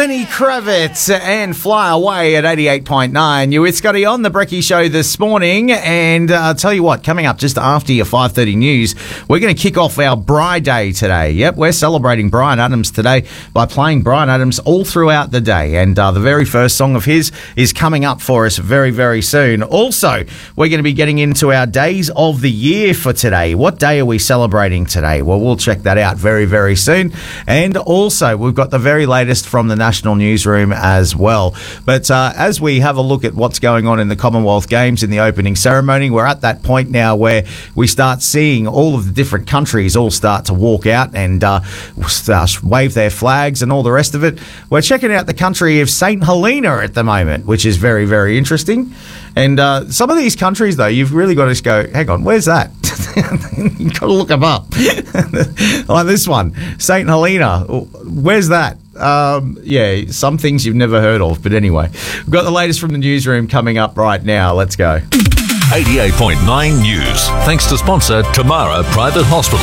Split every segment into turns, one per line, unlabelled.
Lenny Kravitz and Fly Away at 88.9. You're with Scotty on the Brekkie Show this morning. And I'll tell you what, coming up just after your 5:30 news, we're going to kick off our Bri Day today. Yep, we're celebrating Bryan Adams today by playing Bryan Adams all throughout the day. And the very first song of his is coming up for us very, very soon. Also, we're going to be getting into our days of the year for today. What day are we celebrating today? Well, we'll check that out very, very soon. And also, we've got the very latest from the National Newsroom as well. But as we have a look at what's going on in the Commonwealth Games in the opening ceremony, we're at that point now where we start seeing all of the different countries all start to walk out and wave their flags and all the rest of it. We're checking out the country of St. Helena at the moment, which is very, very interesting. And some of these countries, though, you've really got to go, hang on, where's that? You've got to look them up. Like this one, St. Helena, where's that? Yeah, some things you've never heard of. But anyway, we've got the latest from the newsroom coming up right now. Let's go.
88.9 News. Thanks to sponsor Tamara Private Hospital.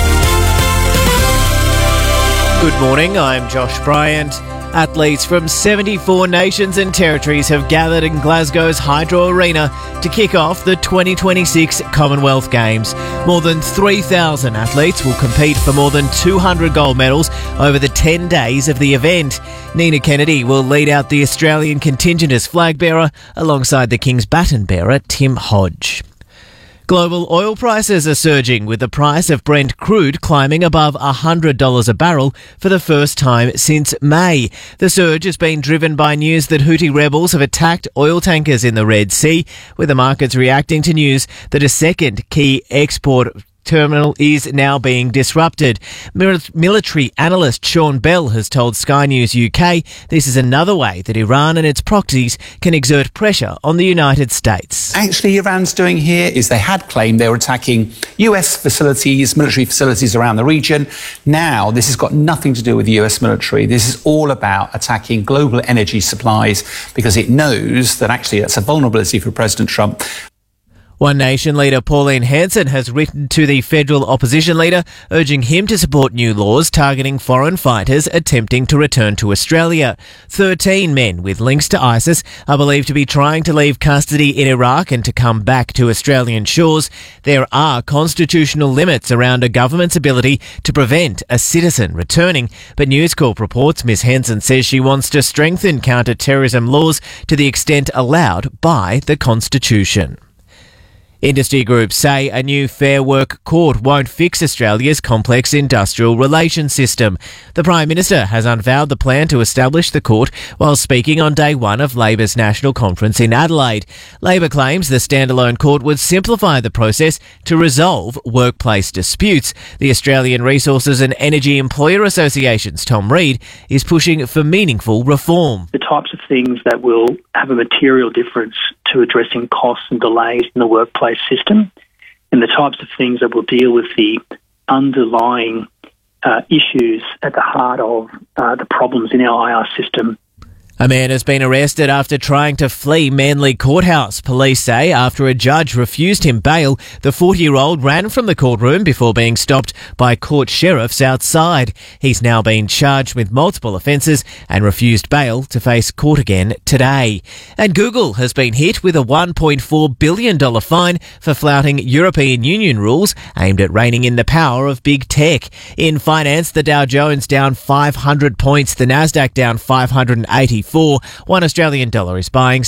Good morning, I'm Josh Bryant. Athletes from 74 nations and territories have gathered in Glasgow's Hydro Arena to kick off the 2026 Commonwealth Games. More than 3,000 athletes will compete for more than 200 gold medals over the 10 days of the event. Nina Kennedy will lead out the Australian contingent as flag bearer alongside the King's baton bearer Tim Hodge. Global oil prices are surging, with the price of Brent crude climbing above $100 a barrel for the first time since May. The surge has been driven by news that Houthi rebels have attacked oil tankers in the Red Sea, with the markets reacting to news that a second key export terminal is now being disrupted. Military analyst Sean Bell has told Sky News UK this is another way that Iran and its proxies can exert pressure on the United States.
Actually, Iran's doing here is they had claimed they were attacking US facilities, military facilities around the region. Now, this has got nothing to do with the US military. This is all about attacking global energy supplies because it knows that actually that's a vulnerability for President Trump.
One Nation leader Pauline Hanson has written to the federal opposition leader urging him to support new laws targeting foreign fighters attempting to return to Australia. 13 men with links to ISIS are believed to be trying to leave custody in Iraq and to come back to Australian shores. There are constitutional limits around a government's ability to prevent a citizen returning, but News Corp reports Ms Hanson says she wants to strengthen counter-terrorism laws to the extent allowed by the Constitution. Industry groups say a new Fair Work court won't fix Australia's complex industrial relations system. The Prime Minister has unveiled the plan to establish the court while speaking on day one of Labor's national conference in Adelaide. Labor claims the standalone court would simplify the process to resolve workplace disputes. The Australian Resources and Energy Employer Association's Tom Reed is pushing for meaningful reform.
The types of things that will have a material difference to addressing costs and delays in the workplace system, and the types of things that will deal with the underlying issues at the heart of the problems in our IR system.
A man has been arrested after trying to flee Manly Courthouse. Police say after a judge refused him bail, the 40-year-old ran from the courtroom before being stopped by court sheriffs outside. He's now been charged with multiple offences and refused bail to face court again today. And Google has been hit with a $1.4 billion fine for flouting European Union rules aimed at reining in the power of big tech. In finance, the Dow Jones down 500 points, the Nasdaq down 584. $1 Australian dollar is buying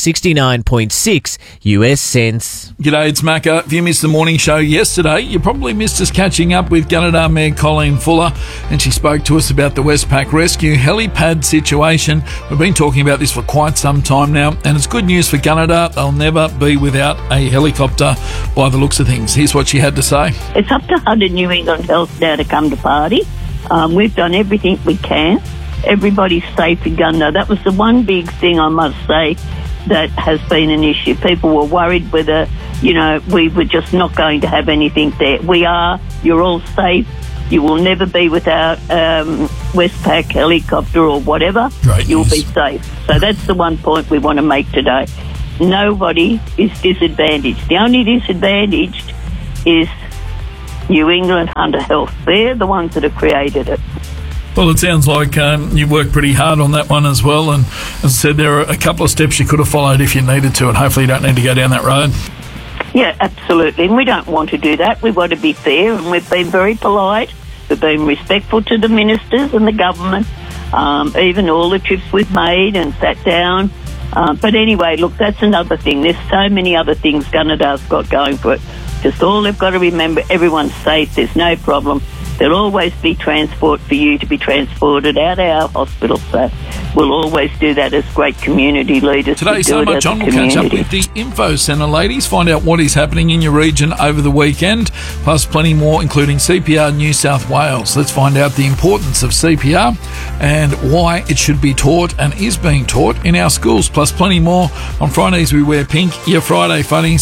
69.6 US cents.
G'day, it's Macca. If you missed the morning show yesterday, you probably missed us catching up with Gunnedah Mayor Colleen Fuller, and she spoke to us about the Westpac Rescue helipad situation. We've been talking about this for quite some time now, and it's good news for Gunnedah. They'll never be without a helicopter by the looks of things. Here's what she had to say.
It's up to Hunter New England Health now to come to party. We've done everything we can. Everybody's safe in Gunnedah. That was the one big thing, I must say, that has been an issue. People were worried whether, we were just not going to have anything there. We are. You're all safe. You will never be without Westpac helicopter or whatever. You'll be safe. So that's the one point we want to make today. Nobody is disadvantaged. The only disadvantaged is New England Hunter Health. They're the ones that have created it.
Well, it sounds like you worked pretty hard on that one as well, and as I said, there are a couple of steps you could have followed if you needed to, and hopefully you don't need to go down that road.
Yeah, absolutely. And we don't want to do that. We want to be fair, and we've been very polite. We've been respectful to the ministers and the government, even all the trips we've made and sat down. But anyway, look, that's another thing. There's so many other things Gunneda's got going for it. Just all they've got to remember, everyone's safe. There's no problem. There'll always be transport for you to be transported out of our hospital. So we'll always do that as great community leaders.
Today, so much on. We'll catch up with the Info Centre ladies, find out what is happening in your region over the weekend, plus plenty more, including CPR New South Wales. Let's find out the importance of CPR and why it should be taught and is being taught in our schools, plus plenty more. On Fridays, we wear pink. Your Friday funnies,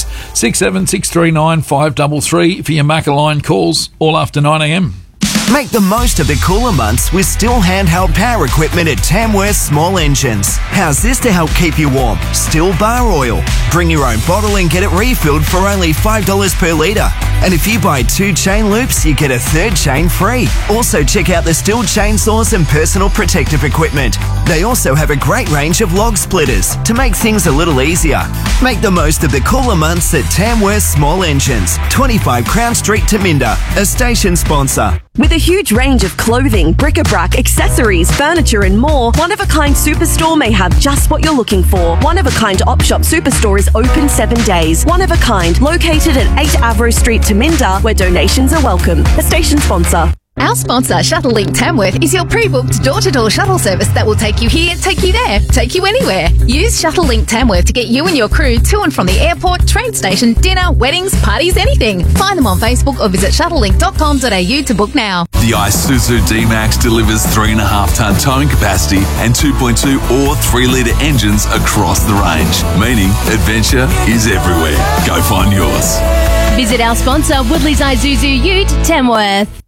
67639 533 for your Macca-line calls, all after 9am.
Make the most of the cooler months with Stihl handheld power equipment at Tamworth Small Engines. How's this to help keep you warm? Stihl bar oil. Bring your own bottle and get it refilled for only $5 per litre. And if you buy 2 chain loops, you get a 3rd chain free. Also check out the Stihl chainsaws and personal protective equipment. They also have a great range of log splitters to make things a little easier. Make the most of the cooler months at Tamworth Small Engines, 25 Crown Street, Taminda, a station sponsor.
With a huge range of clothing, bric-a-brac, accessories, furniture and more, One of a Kind Superstore may have just what you're looking for. One of a Kind Op Shop Superstore is open 7 days. One of a Kind, located at 8 Avro Street, Taminda, where donations are welcome. A station sponsor.
Our sponsor, Shuttlelink Tamworth, is your pre-booked door-to-door shuttle service that will take you here, take you there, take you anywhere. Use Shuttlelink Tamworth to get you and your crew to and from the airport, train station, dinner, weddings, parties, anything. Find them on Facebook or visit shuttlelink.com.au to book now.
The Isuzu D-Max delivers 3.5-tonne towing capacity and 2.2 or 3-litre engines across the range, meaning adventure is everywhere. Go find yours.
Visit our sponsor, Woodley's Isuzu Ute, Tamworth.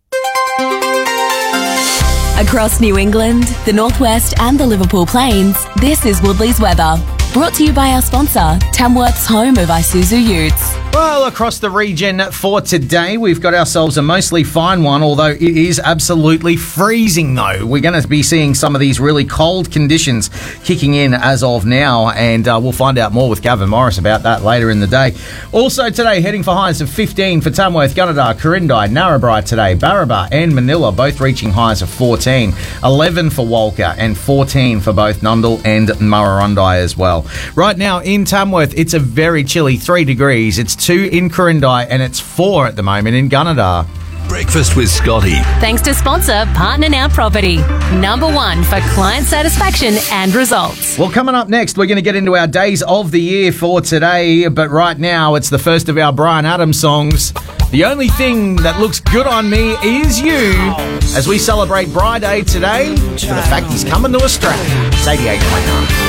Across New England, the Northwest and the Liverpool Plains, this is Woodley's weather. Brought to you by our sponsor, Tamworth's home of Isuzu Utes.
Well, across the region for today, we've got ourselves a mostly fine one, although it is absolutely freezing, though. We're going to be seeing some of these really cold conditions kicking in as of now, and we'll find out more with Gavin Morris about that later in the day. Also today, heading for highs of 15 for Tamworth, Gunnedah, Corindai, Narrabri today, Barraba and Manila, both reaching highs of 14, 11 for Walker, and 14 for both Nundle and Murrurundi as well. Right now in Tamworth, it's a very chilly 3 degrees. It's 2 in Corindai and it's 4 at the moment in Gunnedah.
Breakfast with Scotty.
Thanks to sponsor Partner Now Property. #1 for client satisfaction and results.
Well, coming up next, we're going to get into our days of the year for today. But right now, it's the first of our Bryan Adams songs. The only thing that looks good on me is you. As we celebrate Bri Day today, for the fact he's coming to Australia. It's 88.9.